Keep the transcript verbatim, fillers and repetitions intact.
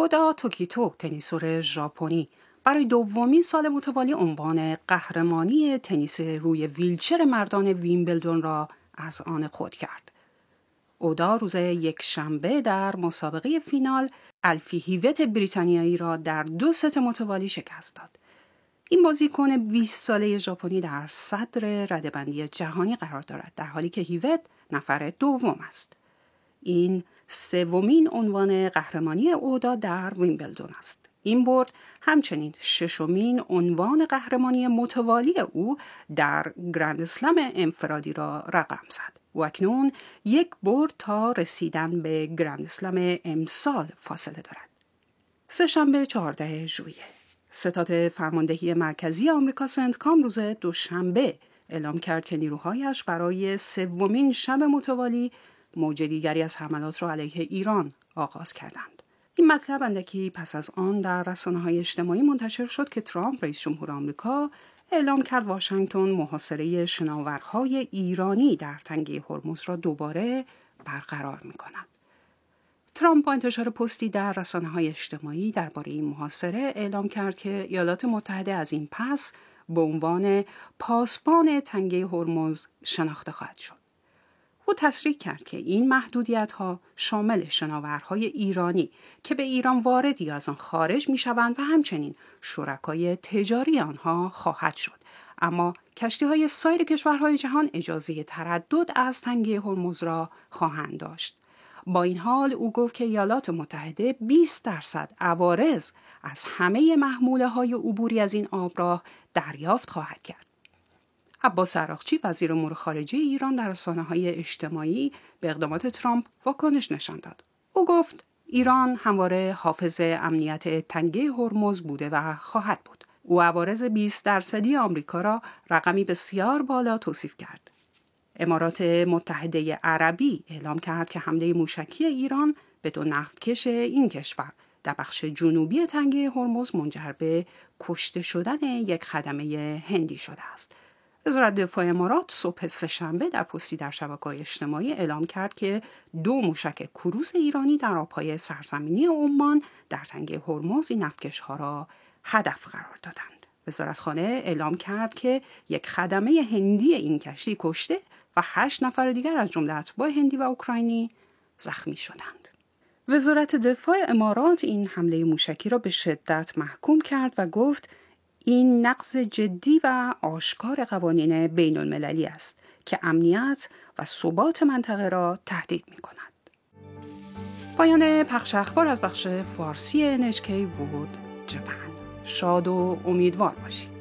اودا توکیتو، تنیسور ژاپنی، برای دومین سال متوالی عنوان قهرمانی تنیس روی ویلچر مردان ویمبلدون را از آن خود کرد. اودا روز یک شنبه در مسابقه فینال الفی هیوت بریتانیایی را در دو ست متوالی شکست داد. این بازیکن بیست ساله ژاپنی در صدر رده‌بندی جهانی قرار دارد، در حالی که هیوت نفر دوم است. این سومین عنوان قهرمانی اودا در ویمبلدون است. این برد همچنین ششمین عنوان قهرمانی متوالی او در گرند اسلم انفرادی را رقم زد. و اکنون یک برد تا رسیدن به گرند اسلم امسال فاصله دارد. سه‌شنبه چهاردهم ژوئیه، ستاد فرماندهی مرکزی آمریکا سنتکام روز دوشنبه اعلام کرد که نیروهایش برای سومین شب متوالی موج دیگری از حملات را علیه ایران آغاز کردند. این مطلب اندکی پس از آن در رسانه‌های اجتماعی منتشر شد که ترامپ رئیس جمهور آمریکا اعلام کرد واشنگتن محاصره شناورهای ایرانی در تنگه هرمز را دوباره برقرار می‌کند. ترامپ با انتشار پستی در رسانه‌های اجتماعی درباره این محاصره اعلام کرد که ایالات متحده از این پس به عنوان پاسبان تنگه هرمز شناخته خواهد شد. او تصریح کرد که این محدودیت‌ها شامل شناورهای ایرانی که به ایران وارد یا از آن خارج می‌شوند و همچنین شرکای تجاری آنها خواهد شد. اما کشتی‌های سایر کشورهای جهان اجازه تردد از تنگه هرمز را خواهند داشت. با این حال او گفت که ایالات متحده بیست درصد عوارض از همه محموله‌های عبوری از این آبراه دریافت خواهد کرد. عباس عراقچی وزیر امور خارجه ایران در رسانه‌های اجتماعی به اقدامات ترامپ واکنش نشان داد. او گفت ایران همواره حافظ امنیت تنگه هرمز بوده و خواهد بود. او عوارض بیست درصدی آمریکا را رقمی بسیار بالا توصیف کرد. امارات متحده عربی اعلام کرد که حمله موشکی ایران به دو نفتکش این کشور در بخش جنوبی تنگه هرمز منجر به کشته شدن یک خدمه هندی شده است. وزارت دفاع امارات صبح سه‌شنبه در پستی در شبکه‌های اجتماعی اعلام کرد که دو موشک کروز ایرانی در آبهای سرزمینی عمان در تنگه هرمز این نفتکش‌ها را هدف قرار دادند. وزارتخانه اعلام کرد که یک خدمه هندی این کشتی کشته و هشت نفر دیگر از جمله اتباع هندی و اوکراینی زخمی شدند. وزارت دفاع امارات این حمله موشکی را به شدت محکوم کرد و گفت این نقض جدی و آشکار قوانین بین المللی است که امنیت و ثبات منطقه را تهدید می کند. پایان پخش اخبار از بخش فارسی ان اچ کی World Japan. شاد و امیدوار باشید.